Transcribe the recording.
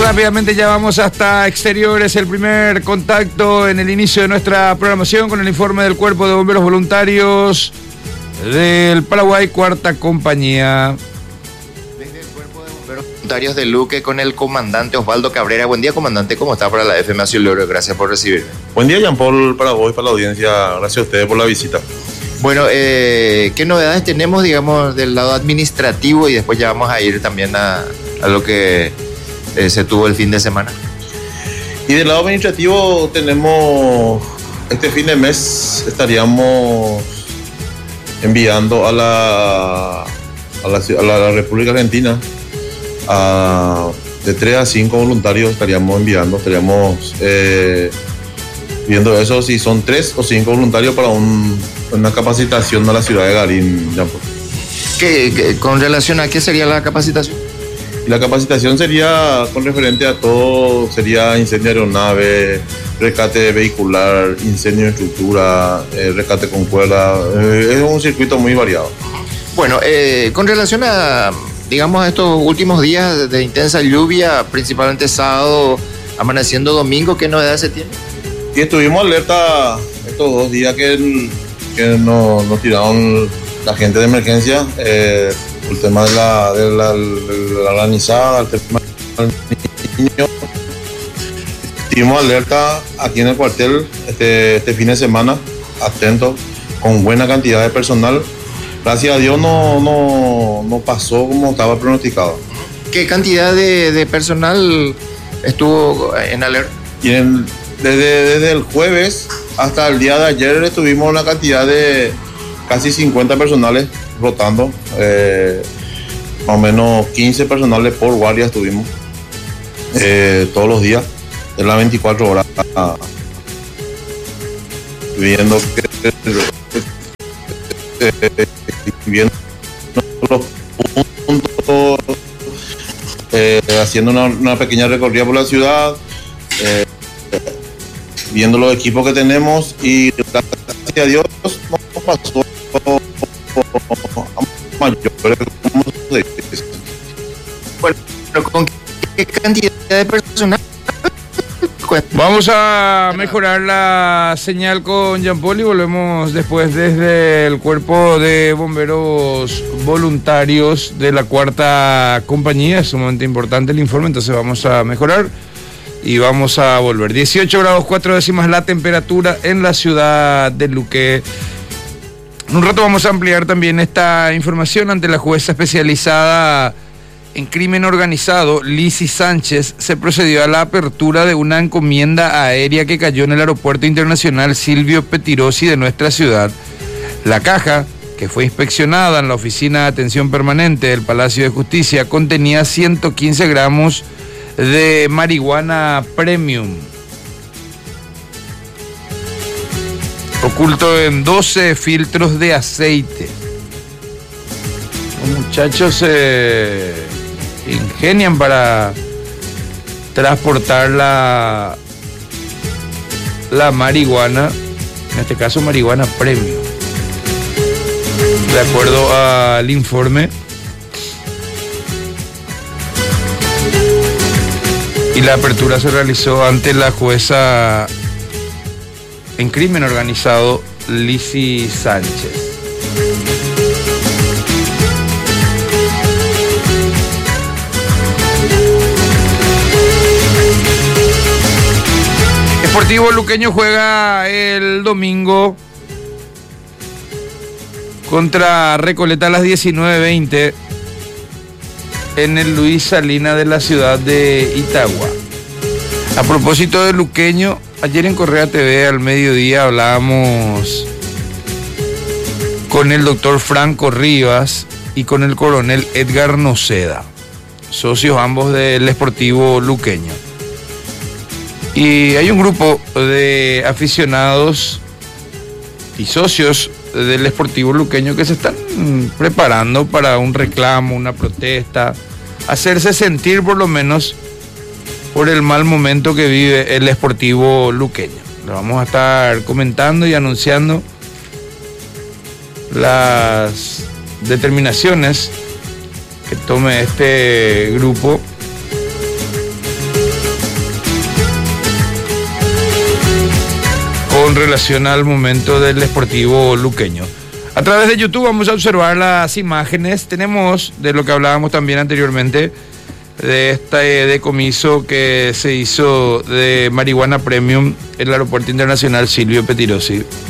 rápidamente ya vamos hasta exteriores, el primer contacto en el inicio de nuestra programación con el informe del Cuerpo de Bomberos Voluntarios del Paraguay, cuarta compañía. Desde el Cuerpo de Bomberos Voluntarios de Luque con el comandante Osvaldo Cabrera. Buen día, comandante, ¿cómo está para la FM Azul? Gracias por recibirme. Buen día, Jean Paul, para vos y para la audiencia. Gracias a ustedes por la visita. Bueno, ¿qué novedades tenemos, digamos, del lado administrativo? Y después ya vamos a ir también a lo que se tuvo el fin de semana. Y del lado administrativo tenemos, este fin de mes estaríamos enviando a la República Argentina de 3 a 5 voluntarios estaríamos viendo eso, si son 3 o 5 voluntarios para una capacitación a la ciudad de Garín. ¿Con relación a qué sería la capacitación? La capacitación sería con referente a todo, sería incendio de aeronave, rescate vehicular, incendio de estructura, rescate con cuerda, es un circuito muy variado. Bueno, con relación a, digamos, a estos últimos días de intensa lluvia, principalmente sábado, amaneciendo domingo, ¿qué novedades se tiene? Y estuvimos alerta estos 2 días que nos tiraron la gente de emergencia, el tema de la granizada, el tema del niño. Estuvimos alerta aquí en el cuartel este fin de semana, atentos, con buena cantidad de personal. Gracias a Dios no pasó como estaba pronosticado. ¿Qué cantidad de personal estuvo en alerta? Desde el jueves hasta el día de ayer estuvimos una cantidad de casi 50 personales rotando, más o menos 15 personales por guardia estuvimos todos los días, de las 24 horas, viendo los puntos, haciendo una pequeña recorrida por la ciudad, viendo los equipos que tenemos, y gracias a Dios no pasó a mayores. Bueno, ¿con qué cantidad de personal? Vamos a mejorar la señal con Jean Paul y volvemos después desde el Cuerpo de Bomberos Voluntarios de la cuarta compañía. Es sumamente importante el informe, entonces vamos a mejorar y vamos a volver. 18 grados 4 décimas la temperatura en la ciudad de Luque. En un rato vamos a ampliar también esta información. Ante la jueza especializada en crimen organizado, Lizzy Sánchez, se procedió a la apertura de una encomienda aérea que cayó en el Aeropuerto Internacional Silvio Pettirossi de nuestra ciudad. La caja, que fue inspeccionada en la Oficina de Atención Permanente del Palacio de Justicia, contenía 115 gramos de marihuana premium, oculto en 12 filtros de aceite. Los muchachos se ingenian para transportar la marihuana, en este caso marihuana premium. De acuerdo al informe, y la apertura se realizó ante la jueza en crimen organizado, Lizzy Sánchez. Sportivo Luqueño juega el domingo contra Recoleta a las 19:20 en el Luis Salina de la ciudad de Itagua. A propósito de Luqueño, ayer en Correa TV al mediodía hablábamos con el doctor Franco Rivas y con el coronel Edgar Noceda, socios ambos del Sportivo Luqueño. Y hay un grupo de aficionados y socios del Sportivo Luqueño que se están preparando para un reclamo, una protesta, hacerse sentir por lo menos por el mal momento que vive el Sportivo Luqueño. Lo vamos a estar comentando y anunciando las determinaciones que tome este grupo con relación al momento del Sportivo luqueño. A través de YouTube vamos a observar las imágenes. Tenemos de lo que hablábamos también anteriormente, de este decomiso que se hizo de marihuana premium en el Aeropuerto Internacional Silvio Pettirossi.